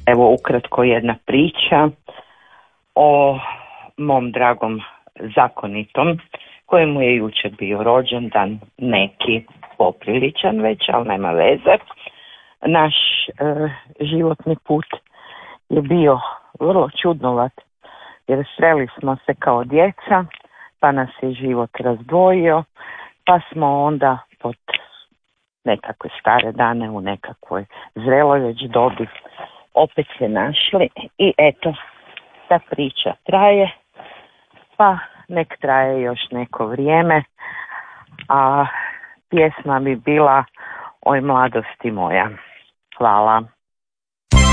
Evo ukratko jedna priča o mom dragom zakonitom, kojemu je jučer bio rođendan, neki popriličan već, ali nema veze. Naš životni put je bio vrlo čudnovat, jer sreli smo se kao djeca, pa nas je život razdvojio, pa smo onda pod nekakve stare dane u nekakvoj zreloj već dobi opet se našli i eto, ta priča traje, pa nek traje još neko vrijeme, a pjesma bi bila Oj mladosti moja. Hvala.